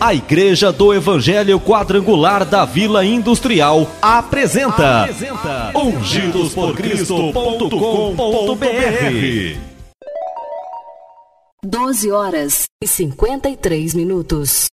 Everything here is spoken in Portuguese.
A Igreja do Evangelho Quadrangular da Vila Industrial apresenta ungidosporcristo.com.br. 12 horas e 53 minutos.